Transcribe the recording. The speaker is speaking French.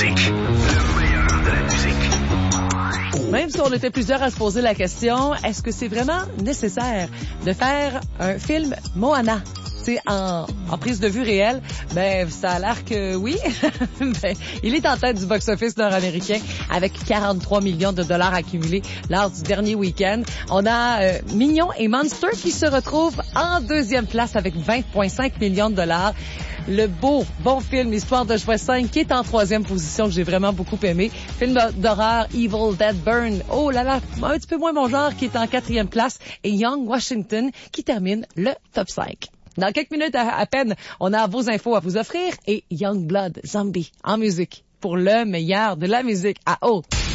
musique. Le meilleur de la musique. Même si on était plusieurs à se poser la question, est-ce que c'est vraiment nécessaire de faire un film Moana? C'est en prise de vue réelle, ben ça a l'air que oui. Ben, il est en tête du box-office nord-américain avec 43 millions de dollars accumulés lors du dernier week-end. On a Mignon et Monster qui se retrouvent en deuxième place avec 20,5 millions de dollars. Le bon film Histoire de jouets 5 qui est en troisième position que j'ai vraiment beaucoup aimé. Film d'horreur Evil Dead Burn. Oh là là, un petit peu moins mon genre qui est en quatrième place. Et Young Washington qui termine le top 5. Dans quelques minutes à peine, on a vos infos à vous offrir et Youngblood Zombie en musique pour le meilleur de la musique à haut.